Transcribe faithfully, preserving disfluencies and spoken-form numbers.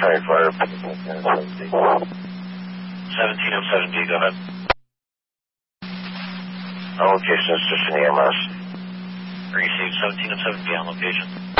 Charlie Flyer. seventeen oh seven D, go ahead. On location, assistant E M S. Received seventeen oh seven D on location.